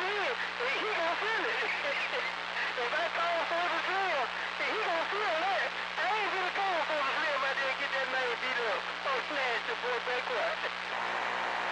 feel, he gonna feel it. If I call for the slim, he gonna feel that. I ain't gonna call for the slim out there and get that man beat up or smash the boy back up.